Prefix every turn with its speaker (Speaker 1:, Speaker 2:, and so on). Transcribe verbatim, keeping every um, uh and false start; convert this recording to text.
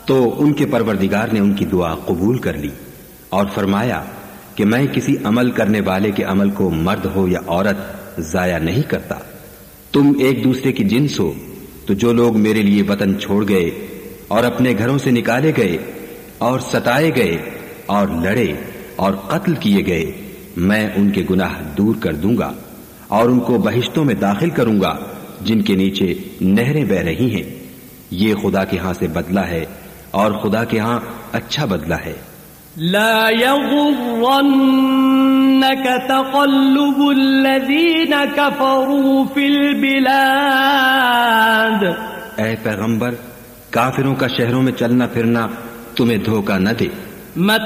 Speaker 1: तो उनके परवरदिगार ने उनकी दुआ कबूल कर ली और फरमाया कि मैं किसी अमल करने वाले के अमल को मर्द हो या औरत जाया नहीं करता। तुम एक दूसरे की जिन्स हो, तो जो लोग मेरे लिए वतन छोड़ गए और अपने घरों से निकाले गए और सताए गए और लड़े और कत्ल किए गए, मैं उनके गुनाह दूर कर दूंगा और उनको बहिश्तों में दाखिल करूंगा जिनके नीचे नहरें बह रही हैं। ये खुदा के हां से बदला है और खुदा के हां अच्छा बदला है।
Speaker 2: ला यगुर्रन्नक तक़ल्लुबुल लज़ीना कफ़रू फिल बिलाद।
Speaker 1: ऐ पैगंबर, काफिरों का शहरों में चलना फिरना तुम्हें धोखा न दे।